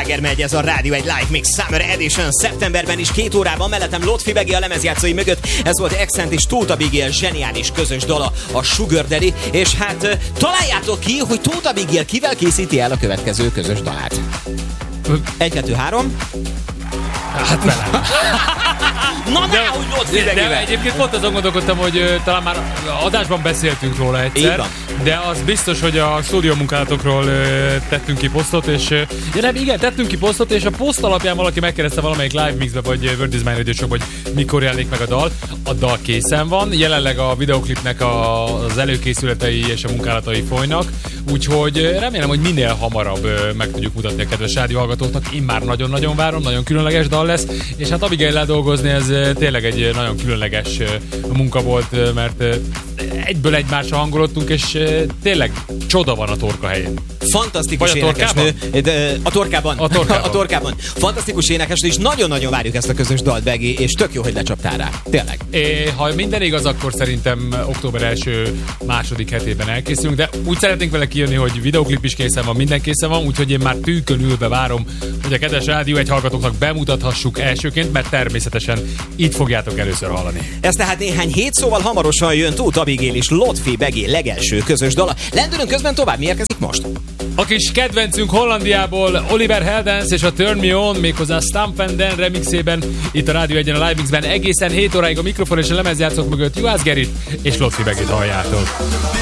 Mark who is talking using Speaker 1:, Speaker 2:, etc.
Speaker 1: sláger megy, ez a Rádió egy Live Mix Summer Edition szeptemberben is 2 órában, mellettem Lotfi Begi a lemezjátszói mögött, ez volt Accent és Tóta Bigél zseniális közös dala, a Sugar Daddy, és hát találjátok ki, hogy Tóta Bigél kivel készíti el a következő közös dalát. 1, 2, 3.
Speaker 2: Hát velem.
Speaker 1: Na ne, hogy Lotfi Begivel.
Speaker 2: De egyébként pont azon gondolkodtam, hogy talán már adásban beszéltünk róla egyszer, de az biztos, hogy a stúdió munkálatokról tettünk ki posztot, és tettünk ki posztot, és a poszt alapján valaki megkérdezte valamelyik Live Mixbe, vagy World Is Mine Radio Show, hogy mikor jelenik meg a dal. A dal készen van, jelenleg a videoklipnek az előkészületei és a munkálatai folynak, úgyhogy remélem, hogy minél hamarabb meg tudjuk mutatni a kedves rádióhallgatóknak. Én már nagyon-nagyon várom, nagyon különleges dal lesz, és hát Abigail-lel dolgozni, ez tényleg egy nagyon különleges munka volt, mert egyből egymásra hangolottunk, és tényleg csoda van a torka helyén.
Speaker 1: Fantasztikus énekesnő. A torkában. Fantasztikus énekesnő, és nagyon-nagyon várjuk ezt a közös dalt, Begi, és tök jó, hogy lecsaptál rá. Tényleg.
Speaker 2: Ha minden igaz, akkor szerintem október első-második hetében elkészülünk, de úgy szeretnénk vele kijönni, hogy videoklip is készen van, minden készen van, úgyhogy én már tűkön ülve várom, hogy a kedves Rádió egy hallgatóknak bemutathassuk elsőként, mert természetesen itt fogjátok először hallani.
Speaker 1: Ez tehát néhány hét, szóval hamarosan jön Tóta Bigél és Lotfi Begi legelső közös dala. Lendülünk közben tovább, mi érkezik most?
Speaker 2: A kis kedvencünk Hollandiából Oliver Heldens és a Turn Me On, méghozzá Stamp and Dan remixében, itt a Rádió egyen a Live Mixben egészen 7 óráig a mikrofon és a lemezjátszók mögött Juhász Gerit és Lotfi Begit halljátok.